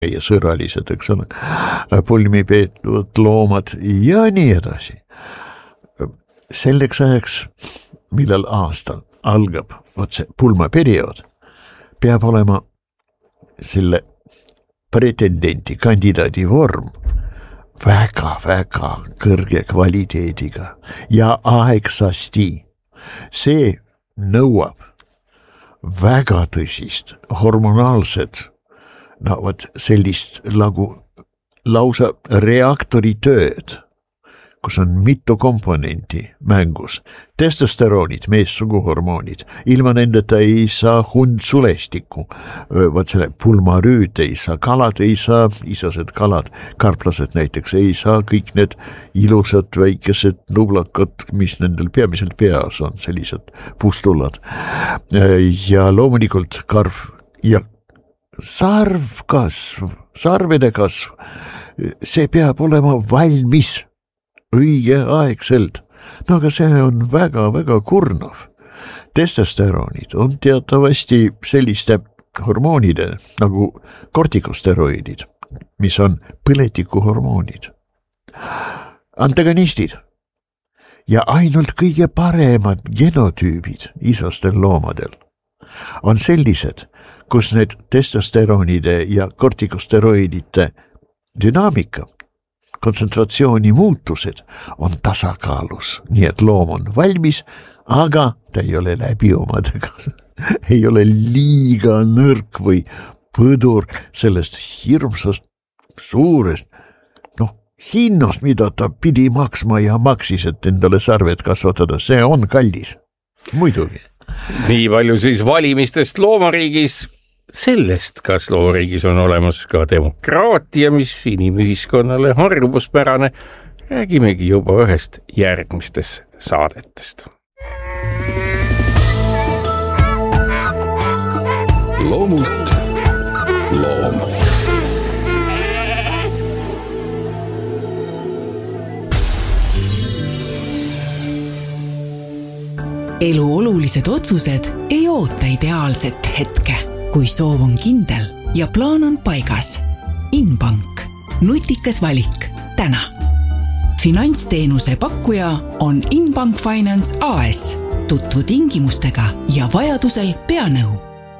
ja sõralised, eks ole, pulmi peetud loomad ja nii edasi. Selleks ajaks, millal aastal algab see pulmaperiood, peab olema selle pretendenti, kandidaadi vorm väga-väga kõrge kvaliteediga ja aegsasti. See nõuab väga tõsist hormonaalset, sellist lausa reaktori tööd, kus on mitu komponenti mängus. Testosteroonid, meessuguhormoonid. Ilma nendeta ei saa hundsulestikku. Selle pulmarüüd ei saa, kalad ei saa, isased kalad, karplased näiteks ei saa, kõik need ilusad väikesed nublakad, mis nendel peamiselt peas on, sellised pustullad. Ja loomulikult karv ja sarvkasv, sarvede kasv, see peab olema valmis õigeaegselt. Aga see on väga-väga kurnav. Testosteroonid on teatavasti selliste hormoonide nagu kortikosteroidid, mis on põletikuhormoonid. Antagonistid ja ainult kõige paremad genotüübid isastel loomadel on sellised, kus need testosteroonide ja kortikosteroidide dünaamika, kontsentratsiooni muutused on tasakaalus, nii et loom on valmis, aga ta ei ole läbi omadega, ei ole liiga nõrk või põdur sellest hirmsast suurest hinnast, mida ta pidi maksma ja maksis, et endale sarved kasvatada, see on kallis, muidugi. Nii palju siis valimistest loomariigis. Sellest, kas loomariigis on olemas ka demokraatia, mis inimühiskonnale harjumuspärane, räägimegi juba ühest järgmistes saadetest. Loomult loom. Elu olulised otsused ei oota ideaalset hetke. Kui soov on kindel ja plaan on paigas. Inbank. Nutikas valik. Täna. Finantsteenuse pakkuja on Inbank Finance AS. Tutvu tingimustega ja vajadusel pea nõu.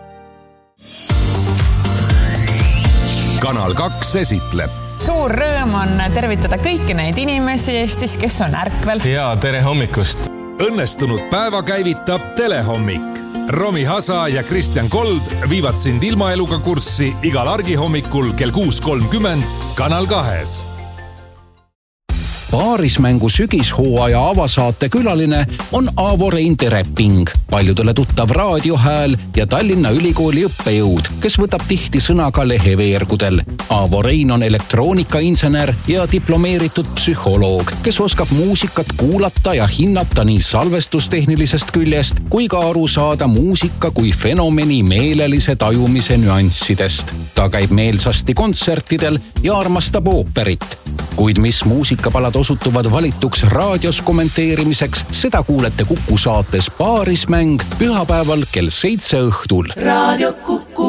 Kanal 2 esitleb. Suur rõõm on tervitada kõiki neid inimesi Eestis, kes on ärkvel. Ja tere hommikust. Õnnestunud päeva käivitab Telehommik. Romi Hasa ja Kristjan Kold viivad sind ilmaeluga kurssi igal argihommikul kell 6.30 Kanal 2. Paarismängu sügishooaja avasaate külaline on Aavo Rein Tereping, paljudele tuttav raadiohääl ja Tallinna Ülikooli õppejõud, kes võtab tihti sõna ka leheveergudel. Aavo Rein on elektroonikainsener ja diplomeeritud psühholoog, kes oskab muusikat kuulata ja hinnata nii salvestustehnilisest küljest kui ka aru saada muusika kui fenomeni meelelise tajumise nüanssidest. Ta käib meelsasti kontsertidel ja armastab ooperit. Kuid mis muusikapalad osutuvad valituks raadios kommenteerimiseks, seda kuulete Kuku saates Paarismäng pühapäeval kell 7 õhtul. Raadio Kuku.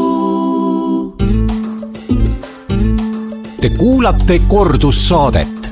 Te kuulate kordussaadet.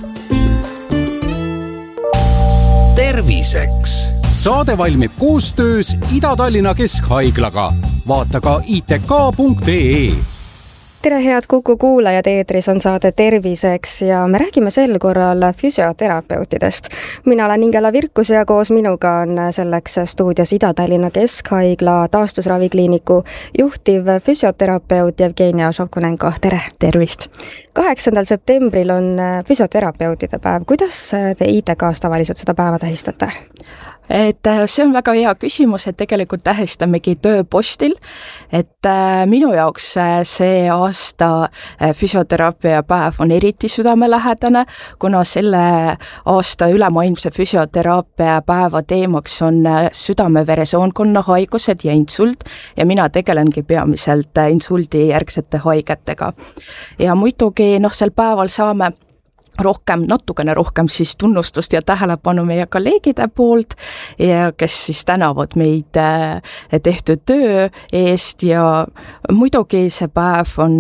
Terviseks. Saade valmib koostöös Ida-Tallinna Keskhaiglaga. Vaata ka itk.ee. Tere head Kuku kuulajad, eetris on saade Terviseks ja me räägime sel korral füsioterapeutidest. Mina olen Ingela Virkus ja koos minuga on selleks stuudios Ida-Tallinna Keskhaigla taastusravikliiniku juhtiv füsioterapeut Jevgenia Šovkonenko. Tere! Tervist! 8. septembril on füsioterapeutide päev. Kuidas te ITK-s tavaliselt seda päeva tähistate? See on väga hea küsimus, et tegelikult tähistamegi tööpostil, et minu jaoks see aasta füsioteraapia päev on eriti südamelähedane, kuna selle aasta ülemaailmse füsioteraapia päeva teemaks on südame-veresoonkonna haigused ja insult ja mina tegelengi peamiselt insuldi järgsete haigetega. Ja muidugi sel päeval saame natukene rohkem siis tunnustust ja tähelepanu meie kolleegide poolt, ja kes siis tänavad meid tehtud töö eest ja muidugi see päev on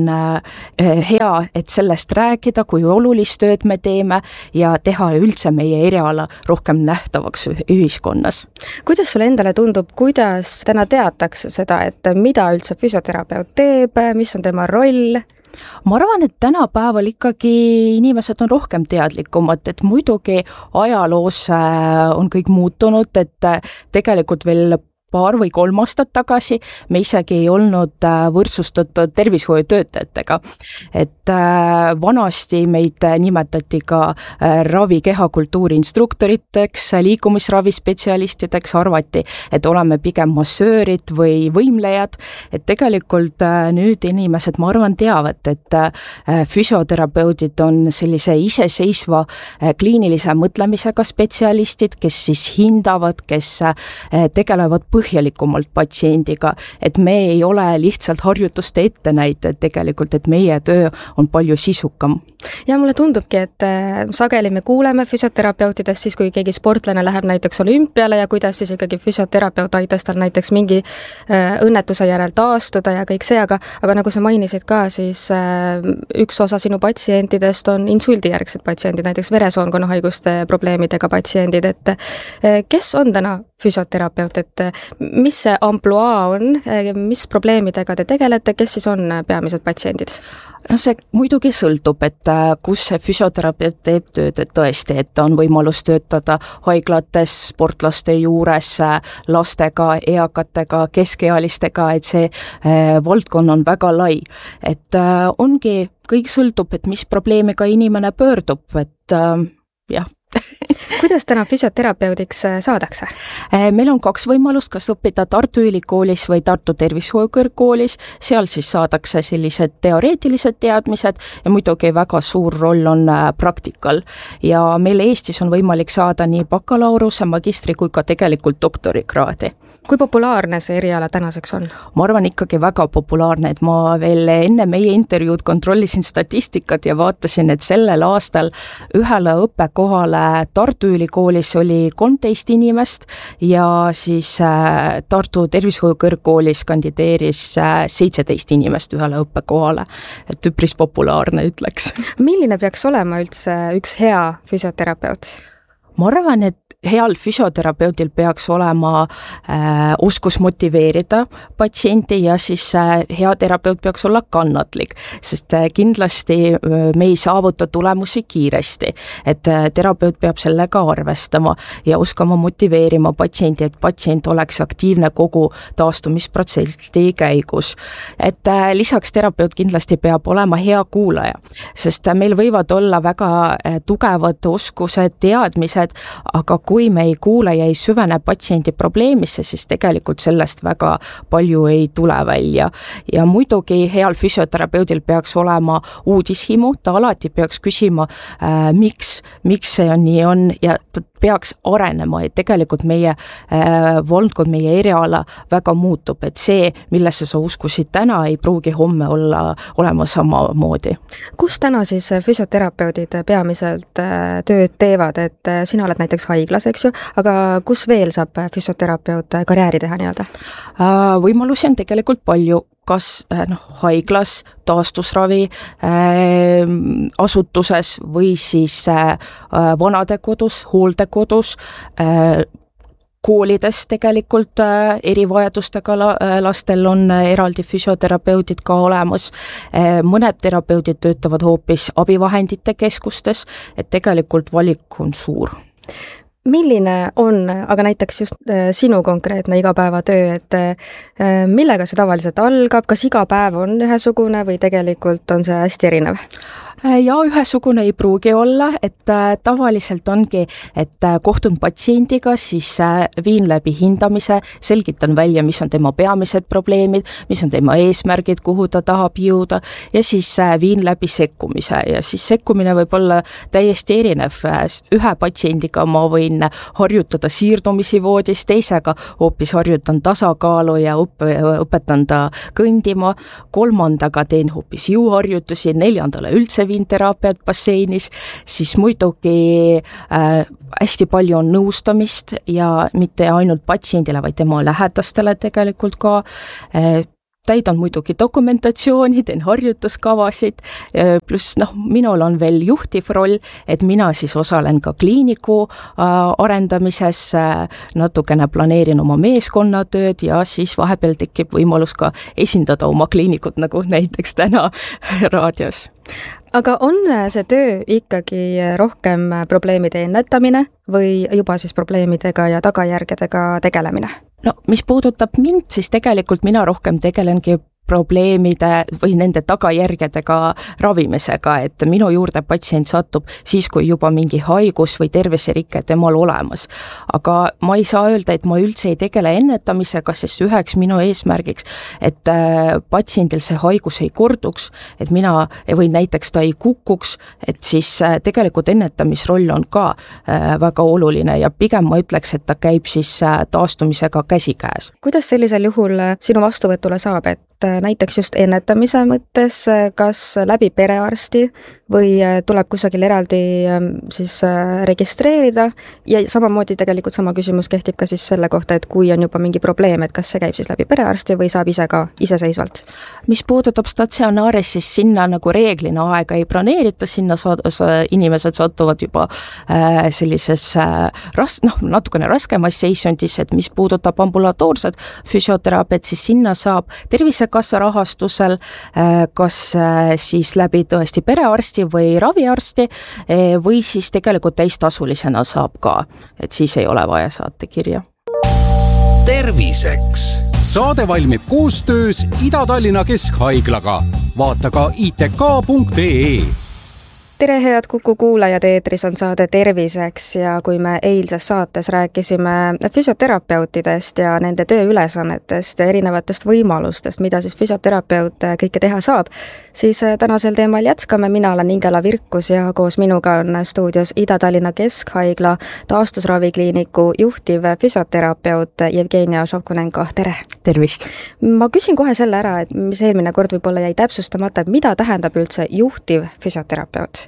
hea, et sellest rääkida, kui olulist tööd me teeme ja teha üldse meie eriala rohkem nähtavaks ühiskonnas. Kuidas sulle endale tundub, kuidas täna teatakse seda, et mida üldse füsioterapeut teeb, mis on tema roll? Ma arvan, et tänapäeval ikkagi inimesed on rohkem teadlikumad, et muidugi ajaloos on kõik muutunud, et tegelikult veel 2 või 3 aastat tagasi me isegi ei olnud võrdsustatud tervishoiutöötajatega. Et vanasti meid nimetati ka ravi-kehakultuuri instruktoriteks, liikumisravispetsialistideks, arvati, et oleme pigem massöörid või võimlejad. Et tegelikult nüüd inimesed, ma arvan, teavad, et füsioterapeudid on sellise iseseisva kliinilise mõtlemisega spetsialistid, kes siis hindavad, kes tegelevad põhjalikumalt patsiendiga, et me ei ole lihtsalt harjutuste ettenäitajad tegelikult, et meie töö on palju sisukam. Ja mulle tundubki, et sageli me kuuleme füsioterapeutidest siis, kui keegi sportlane läheb näiteks olümpiale ja kuidas siis ikkagi füsioterapeut aitas tal näiteks mingi õnnetuse järel taastuda ja kõik see, aga nagu sa mainisid ka, siis üks osa sinu patsientidest on insuldijärgsed patsiendid, näiteks veresoonkonnahaiguste probleemidega patsiendid, et kes on täna füsioterapeut, et mis see ampluaa on, mis probleemidega te tegelete, kes siis on peamised patsiendid? No see muidugi sõltub, et kus see füsioterapeut teeb tööd, et tõesti, et on võimalus töötada haiglates, sportlaste juures, lastega, eakatega, keskealistega, et see valdkond on väga lai. Et ongi, kõik sõltub, et mis probleemiga inimene pöördub, et jah. Kuidas täna füsioterapeudiks saadakse? Meil on 2 võimalust, kas õppida Tartu Ülikoolis või Tartu Tervishoiukõrgkoolis, seal siis saadakse sellised teoreetilised teadmised ja muidugi väga suur roll on praktikal. Ja meil Eestis on võimalik saada nii bakalaureuse, magistri kui ka tegelikult doktorikraadi. Kui populaarne see eriala tänaseks on? Ma arvan ikkagi väga populaarne, et ma veel enne meie intervjuud kontrollisin statistikat ja vaatasin, et sellel aastal ühele õppekohale Tartu Ülikoolis oli 13 inimest ja siis Tartu Tervishoiukõrgkoolis kandideeris 17 inimest ühele õppekohale. Et üpris populaarne, ütleks. Milline peaks olema üldse üks hea füsioterapeut? Ma arvan, et heal füsioterapeudil peaks olema oskus motiveerida patsienti ja siis hea terapeut peaks olla kannatlik, sest kindlasti me ei saavuta tulemusi kiiresti, et terapeut peab sellega arvestama ja oskama motiveerima patsienti, et patsient oleks aktiivne kogu taastumisprotsessi käigus. Et lisaks terapeut kindlasti peab olema hea kuulaja, sest meil võivad olla väga tugevad oskused, teadmised, aga kui me ei kuule ja ei süvene patsiendi probleemisse, siis tegelikult sellest väga palju ei tule välja. Ja muidugi heal füsioterapeudil peaks olema uudishimu, ta alati peaks küsima, miks see on nii on ja ta peaks arenema, et tegelikult meie valdkond, meie eriala väga muutub, et see, millesse sa uskusid täna, ei pruugi homme olema samamoodi. Kus täna siis füsioterapeudid peamiselt tööd teevad, et sina oled näiteks haiglas, eks ju, aga kus veel saab füsioterapeut karjääri teha nii-öelda? Võimalusi on tegelikult palju, kas haiglas, taastusravi asutuses või siis vanadekodus, hooldekodus, koolides tegelikult erivajadustega lastel on eraldi füsioterapeudid ka olemas. Mõned terapeudid töötavad hoopis abivahendite keskustes, et tegelikult valik on suur. Milline on aga näiteks just sinu konkreetne igapäevatöö, et millega see tavaliselt algab, kas iga päev on ühesugune või tegelikult on see hästi erinev? Ja ühesugune ei pruugi olla, et tavaliselt ongi, et kohtun patsiendiga, siis viin läbi hindamise, selgitan välja, mis on tema peamised probleemid, mis on tema eesmärgid, kuhu ta tahab jõuda ja siis viin läbi sekkumise ja siis sekkumine võib olla täiesti erinev. Ühe patsiendiga ma võin harjutada siirdumisi voodis, teisega hoopis harjutan tasakaalu ja õpetan ta kõndima, kolmandaga teen hoopis jõuharjutusi, neljandale üldse raviinteraapiat basseinis, siis muidugi hästi palju on nõustamist ja mitte ainult patsiendile, vaid tema lähedastele tegelikult ka. Täidan muidugi dokumentatsiooni, teen harjutuskavasid, pluss minul on veel juhtiv roll, et mina siis osalen ka kliiniku arendamises, natukene planeerin oma meeskonnatööd ja siis vahepeal tekib võimalus ka esindada oma kliinikut, nagu näiteks täna raadios. Aga on see töö ikkagi rohkem probleemide ennetamine või juba siis probleemidega ja tagajärgedega tegelemine? No, mis puudutab mind, siis tegelikult mina rohkem tegelengi probleemide või nende tagajärgedega ravimisega, et minu juurde patsient satub siis, kui juba mingi haigus või terviserike temal olemas. Aga ma ei saa öelda, et ma üldse ei tegele ennetamisega, sest üheks minu eesmärgiks, et patsiendil see haigus ei korduks, et mina või näiteks ta ei kukuks, et siis tegelikult ennetamisroll on ka väga oluline ja pigem ma ütleks, et ta käib siis taastumisega käsikäes. Kuidas sellisel juhul sinu vastuvõtule saab, et näiteks just ennetamise mõttes, kas läbi perearsti või tuleb kusagil eraldi siis registreerida ja samamoodi tegelikult sama küsimus kehtib ka siis selle kohta, et kui on juba mingi probleem, et kas see käib siis läbi perearsti või saab ise ka iseseisvalt? Mis puudutab statsionaaris, siis sinna nagu reeglina aega ei planeerita, sinna inimesed satuvad juba sellises natukene raskemas seisundis, et mis puudutab ambulatoorset füsioteraapiat, siis sinna saab Tervisekassa rahastusel, kas siis läbi tõesti perearsti või raviarsti või siis tegelikult täistasulisena saab ka, et siis ei ole vaja saatekirja. Terviseks. Saade valmib koostöös Ida-Tallinna Keskhaiglaga. Vaata ka itk.ee. Tere, head Kuku kuulajad, eetris on saade Terviseks ja kui me eilses saates rääkisime füsioterapeutidest ja nende tööülesannetest ja erinevatest võimalustest, mida siis füsioterapeut kõike teha saab, siis tänasel teemal jätkame. Mina olen Ingela Virkus ja koos minuga on stuudios Ida-Tallinna Keskhaigla taastusravikliiniku juhtiv füsioterapeut Jevgenia Šovkonenko. Tere! Tervist! Ma küsin kohe selle ära, et mis eelmine kord võib-olla jäi täpsustamata, et mida tähendab üldse juhtiv füsioterapeut?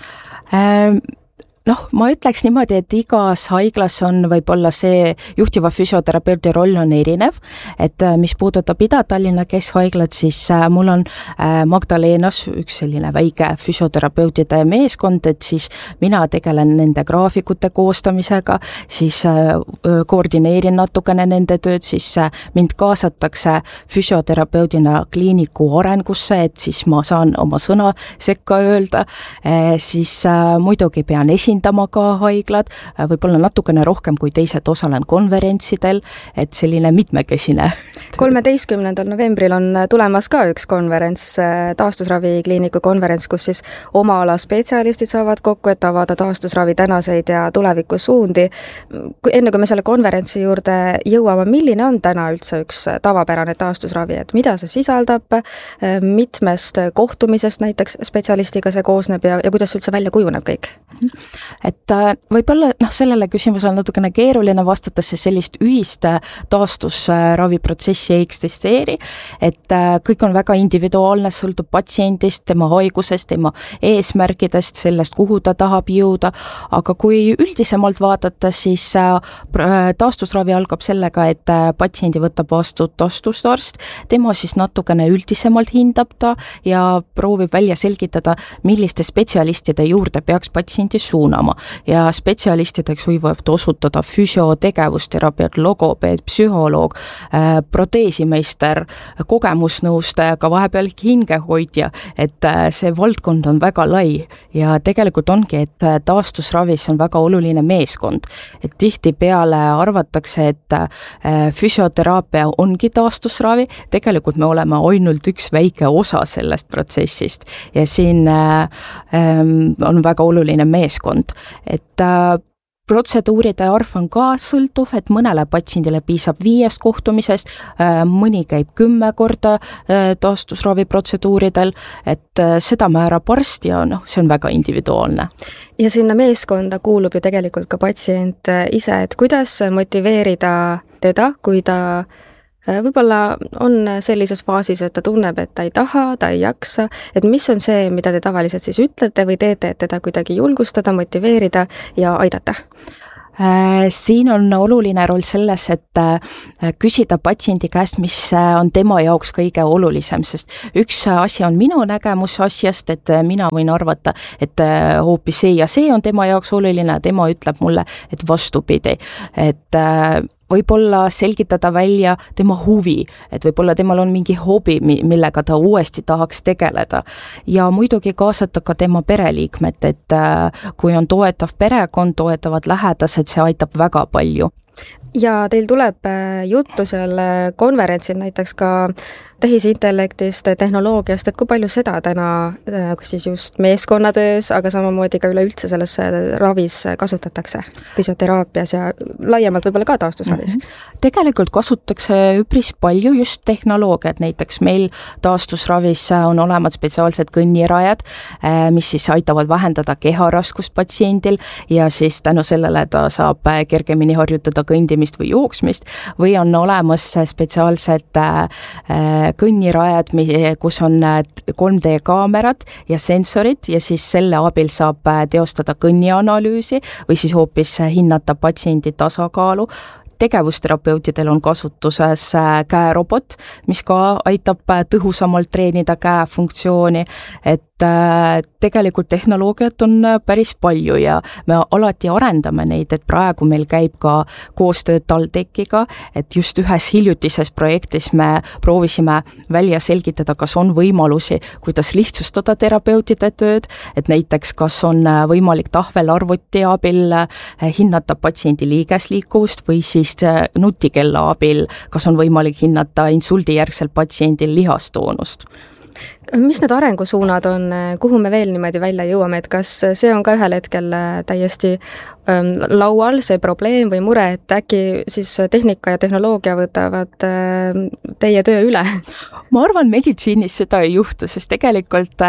Ma ütleks niimoodi, et igas haiglas on võib-olla see juhtiva füsioterapeuti roll on erinev, et mis puudutab Ida-Tallinna Keskhaiglat, siis mul on Magdalenas üks selline väike füsioterapeutide meeskond, et siis mina tegelen nende graafikute koostamisega, siis koordineerin natukene nende tööd, siis mind kaasatakse füsioterapeudina kliiniku arengusse, et siis ma saan oma sõna sekka öelda, siis muidugi pean esindama ka haiglad, võib-olla natukene rohkem kui teised, osalen konverentsidel, et selline mitmekesine. 13. novembril on tulemas ka üks konverents, taastusravikliiniku konverents, kus siis oma ala spetsialistid saavad kokku, et avada taastusravi tänaseid ja tulevikusuundi. Enne kui me selle konverentsi juurde jõuame, milline on täna üldse üks tavapärane taastusravi, et mida see sisaldab, mitmest kohtumisest näiteks spetsialistiga see koosneb ja kuidas üldse välja kujuneb kõik? Et võib-olla sellele küsimusele natukene keeruline vastata, see sellist ühist taastusraviprotsessi ei eksisteeri, et kõik on väga individuaalne, sõltub patsiendist, tema haigusest, tema eesmärkidest, sellest, kuhu ta tahab jõuda, aga kui üldisemalt vaadata, siis taastusravi algab sellega, et patsiendi võtab vastu taastusarst, tema siis natukene üldisemalt hindab ta ja proovib välja selgitada, milliste spetsialistide juurde peaks patsiendi suunama ja spetsialistideks võivad osutada füsiotegevusterapeut, logopeed, psühholoog, proteesimeister, kogemusnõustaja, ka vahepeal hingehoidja, et see valdkond on väga lai ja tegelikult ongi, et taastusravis on väga oluline meeskond, et tihtipeale arvatakse, et füsioteraapia ongi taastusravi, tegelikult me oleme ainult üks väike osa sellest protsessist ja siin on väga oluline meeskond, et protseduuride arv on ka sõltuv, et mõnele patsiendile piisab 5 kohtumisest, mõni käib 10 korda taastusravi protseduuridel, et seda määrab arst ja see on väga individuaalne. Ja sinna meeskonda kuulub ju tegelikult ka patsient ise, et kuidas motiveerida teda, kui ta Võib-olla on sellises faasis, et ta tunneb, et ta ei taha, ta ei jaksa, et mis on see, mida te tavaliselt siis ütlete või teete, et teda kuidagi julgustada, motiveerida ja aidata? Siin on oluline roll selles, et küsida patsiendi käest, mis on tema jaoks kõige olulisem, sest üks asi on minu nägemus asjast, et mina võin arvata, et hoopis see ja see on tema jaoks oluline, tema ütleb mulle, et vastupidi, et võib-olla selgitada välja tema huvi, et võib-olla temal on mingi hobi, millega ta uuesti tahaks tegeleda. Ja muidugi kaasata ka tema pereliikmed, et kui on toetav perekond, toetavad lähedased, see aitab väga palju. Ja teil tuleb juttu seal konverentsil näiteks ka tehisintellektist, tehnoloogiast, et kui palju seda täna siis just meeskonnatöös, aga samamoodi ka üleüldse selles ravis kasutatakse, füsioteraapias ja laiemalt võib-olla ka taastusravis? Tegelikult kasutatakse üpris palju just tehnoloogiat, näiteks meil taastusravis on olemas spetsiaalsed kõnnirajad, mis siis aitavad vähendada keharaskust patsiendil ja siis tänu sellele ta saab kergemini harjutada kõndimist või jooksmist või on olemas spetsiaalsed kõnnirajad, kus on 3D kaamerad ja sensorid ja siis selle abil saab teostada kõnnianalüüsi või siis hoopis hinnata patsiendi tasakaalu. Tegevusterapeutidel on kasutuses käerobot, mis ka aitab tõhusamalt treenida käefunktsiooni, et tegelikult tehnoloogiat on päris palju ja me alati arendame neid, et praegu meil käib ka koostöö TalTechiga, et just ühes hiljutises projektis me proovisime välja selgitada, kas on võimalusi, kuidas lihtsustada terapeutide tööd, et näiteks kas on võimalik tahvelarvuti abil hinnata patsiendi liigesliikuvust või siis nutikella abil, kas on võimalik hinnata insuldijärgsel patsiendil lihastoonust. Mis need arengusuunad on, kuhu me veel niimoodi välja jõuame, et kas see on ka ühel hetkel täiesti laual, see probleem või mure, et äkki siis tehnika ja tehnoloogia võtavad teie töö üle? Ma arvan, meditsiinis seda ei juhtu, sest tegelikult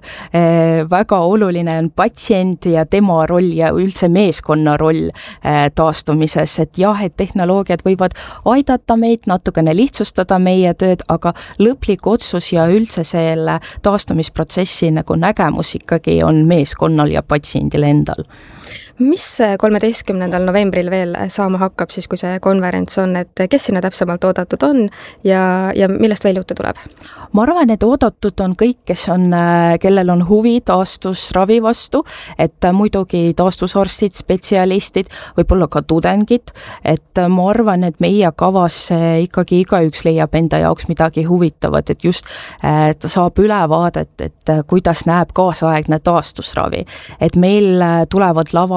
väga oluline on patsient ja tema roll ja üldse meeskonna roll taastumises, et jah, et tehnoloogiad võivad aidata meid, natukene lihtsustada meie tööd, aga lõplik otsus ja üldse selle taastumisprotsessi nagu nägemus ikkagi on meeskonnal ja patsiendil endal. Mis 13. novembril veel saama hakkab siis, kui see konverents on, et kes sinna täpsemalt oodatud on ja millest veel juttu tuleb? Ma arvan, et oodatud on kõik, kellel on huvi taastusravi vastu, et muidugi taastusarstid, spetsialistid, võib-olla ka tudengid, et ma arvan, et meie kavas ikkagi igaüks leiab enda jaoks midagi huvitavat, et just ta saab ülevaadet, et kuidas näeb kaasaegne taastusravi, et meil tulevad lavale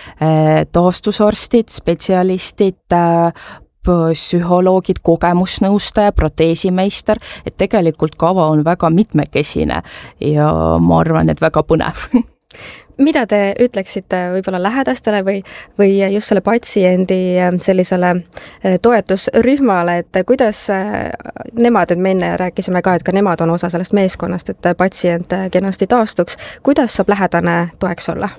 taastusarstid, spetsialistid, psühholoogid, kogemusnõustaja, proteesimeister, et tegelikult kava on väga mitmekesine ja ma arvan, et väga põnev. Mida te ütleksite võib-olla lähedastele või just selle patsiendi sellisele toetusrühmale, et kuidas nemad, et me enne rääkisime ka, et ka nemad on osa sellest meeskonnast, et patsient kenasti taastuks, kuidas saab lähedane toeks olla?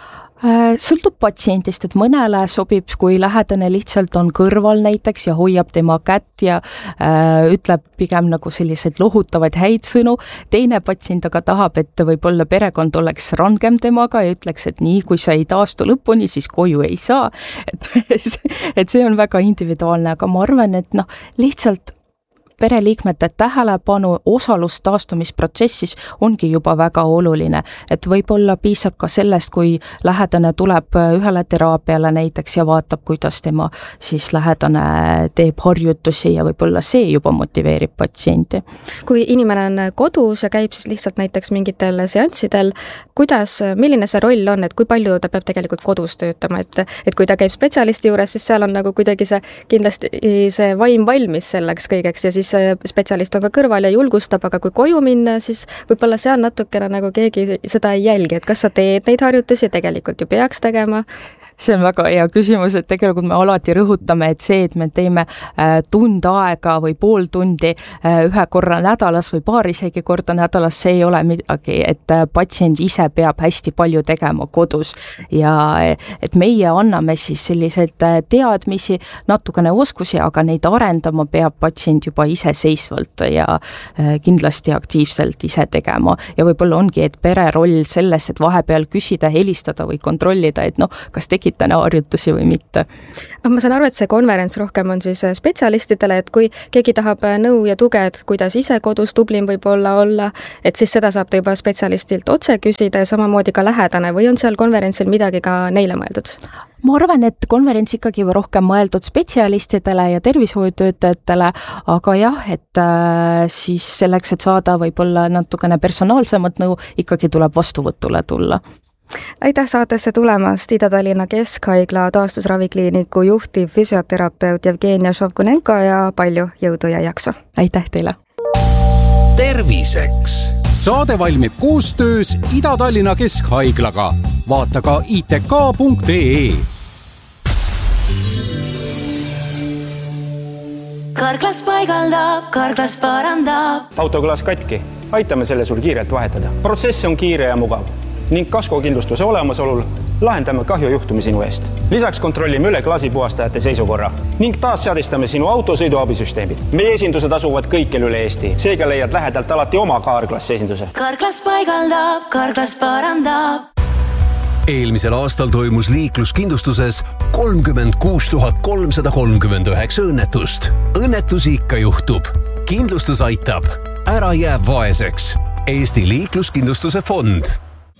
Sõltub patsientist, et mõnele sobib, kui lähedane lihtsalt on kõrval näiteks ja hoiab tema kätt ja ütleb pigem nagu selliseid lohutavaid häid sõnu. Teine patsient aga tahab, et võib-olla perekond oleks rangem temaga ja ütleks, et nii, kui sa ei taastu lõpuni, siis koju ei saa. Et see on väga individuaalne, aga ma arvan, et lihtsalt pereliikmete tähelepanu, osalus taastumisprotsessis ongi juba väga oluline, et võib-olla piisab ka sellest, kui lähedane tuleb ühele teraapiale näiteks ja vaatab, kuidas tema siis lähedane teeb harjutusi ja võib-olla see juba motiveerib patsienti. Kui inimene on kodus ja käib siis lihtsalt näiteks mingitel seanssidel, milline see roll on, et kui palju ta peab tegelikult kodus töötama, et kui ta käib spetsialisti juures, siis seal on nagu kuidagi kindlasti see vaim valmis selleks kõigeks ja siis spetsialist on ka kõrval ja julgustab, aga kui koju minna, siis võib-olla seal natukene nagu keegi seda ei jälgi, et kas sa teed neid harjutusi, tegelikult ju peaks tegema? See on väga hea küsimus, et tegelikult me alati rõhutame, et see, et me teeme tund aega või pool tundi ühe korra nädalas või paar isegi korda nädalas, see ei ole midagi, et patsient ise peab hästi palju tegema kodus ja et meie anname siis selliseid teadmisi, natukene oskusi, aga neid arendama peab patsient juba iseseisvalt ja kindlasti aktiivselt ise tegema ja võib-olla ongi, et pere roll selles, et vahepeal küsida, helistada või kontrollida, et kas täna harjutusi või mitte. Ma saan aru, et see konverents rohkem on siis spetsialistidele, et kui keegi tahab nõu ja tuge, et kuidas ise kodus tublim võib-olla olla, et siis seda saab ta juba spetsialistilt otse küsida ja samamoodi ka lähedane või on seal konverentsil midagi ka neile mõeldud? Ma arvan, et konverents ikkagi rohkem mõeldud spetsialistidele ja tervishoiutöötajatele, aga jah, et siis selleks, et saada võib-olla natukene personaalsemat nõu, ikkagi tuleb vastuvõtule tulla. Aitäh saatesse tulemast, Ida-Tallinna Keskhaigla taastusravikliiniku juhtiv füsioterapeut Jevgenia Šovkunenko ja palju jõudu ja jaksu. Aitäh teile! Terviseks! Saade valmib koostöös Ida-Tallinna Keskhaiglaga. Vaata ka itk.ee. Karklas paigaldab, Karklas parandab. Autoklaas katki. Aitame selle sul kiirelt vahetada. Protsess on kiire ja mugav. Ning kaskokindlustuse olemasolul lahendame kahjujuhtumi sinu eest. Lisaks kontrollime üle klaasipuhastajate seisukorra ning taas seadistame sinu auto sõiduabisüsteemid. Meie esindused asuvad kõikjal üle Eesti. Seega leiad lähedalt alati oma Karklassi esinduse. Karklas paigaldab, Karklas parandab. Eelmisel aastal toimus liikluskindlustuses 36 339 õnnetust. Õnnetusi ikka juhtub. Kindlustus aitab. Ära jää vaeseks. Eesti liikluskindlustuse fond.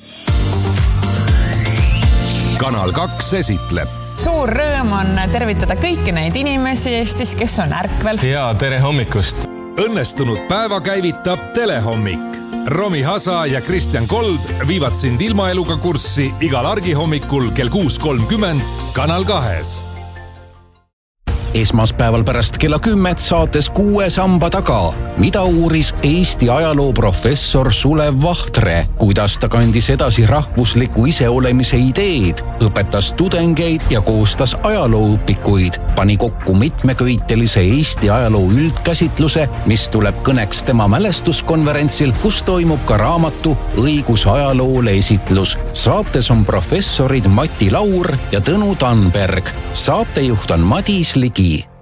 Kanal 2 esitleb. Suur rõõm on tervitada kõiki neid inimesi Eestis, kes on ärkvel. Ja tere hommikust. Õnnestunud päeva käivitab Telehommik. Romi Hasa ja Kristjan Kold viivad sind ilmaeluga kurssi igal argihommikul kell 6.30 Kanal 2. Esmaspäeval pärast kella 10 saates 6 samba taga, mida uuris Eesti ajaloo professor Sulev Vahtre, kuidas ta kandis edasi rahvusliku iseolemise ideed, õpetas tudengeid ja koostas ajalooõpikuid, pani kokku mitmeköitelise Eesti ajaloo üldkäsitluse, mis tuleb kõneks tema mälestuskonverentsil, kus toimub ka raamatu Õigus ajaloole esitlus. Saates on professorid Mati Laur ja Tõnu Tanberg. Saatejuht on Madis Ligi.